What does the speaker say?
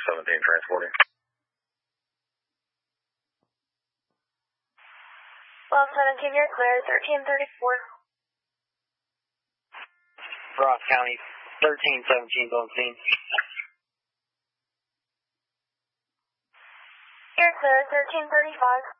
17 transporting. 1217, you're clear, 1334. Ross County, 1317 on scene. You're clear, 1335.